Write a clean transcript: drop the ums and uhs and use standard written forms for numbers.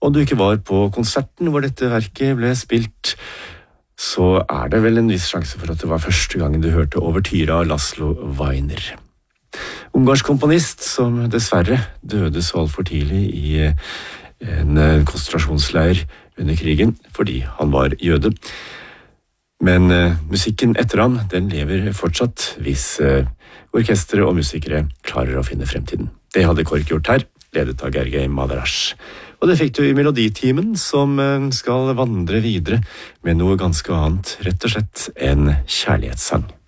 Om du ikke var på konserten hvor dette verket ble spilt, så det vel en viss sjanse for at det var første gangen du hørte Overtyra av Laszlo Weiner. Ungarsk komponist som dessverre døde så altfor tidlig i en konsentrasjonsleir under krigen fordi han var jøde. Men musikken etter ham, den lever fortsatt hvis orkestre og musikere klarer å finne fremtiden. Det hadde KORK gjort her, ledet av Gergely Madarash. Og det fikk du i Meloditimen, som skal vandre videre med noe ganske annet, rett og slett en kjærlighetssang.